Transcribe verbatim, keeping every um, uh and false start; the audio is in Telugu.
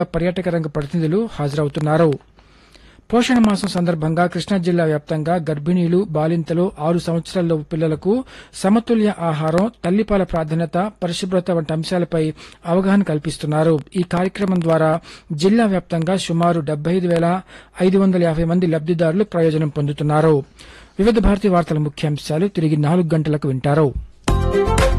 పర్యాటక రంగ ప్రతినిధులు హాజరవుతున్నారు. పోషణ మాసం సందర్భంగా కృష్ణా జిల్లా వ్యాప్తంగా గర్భిణీలు, బాలింతలు, ఆరు సంవత్సరాలలోపు పిల్లలకు సమతుల్య ఆహారం, తల్లిపాల ప్రాధాన్యత, పరిశుభ్రత వంటి అంశాలపై అవగాహన కల్పిస్తున్నారు. ఈ కార్యక్రమం ద్వారా జిల్లా వ్యాప్తంగా సుమారు డెబ్బై ఐదు వేల ఐదు వందల యాభై మంది లబ్దిదారులు ప్రయోజనం పొందుతున్నారు. వివిధ భారతి వార్తల ముఖ్యాంశాలు తిరిగి నాలుగు గంటలకు వింటారు.